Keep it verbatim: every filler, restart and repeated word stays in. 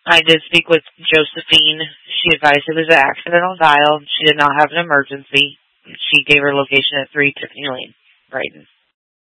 I did speak with Josephine. She advised it was an accidental dial. She did not have an emergency. She gave her location at three Tiffany Lane, Brighton.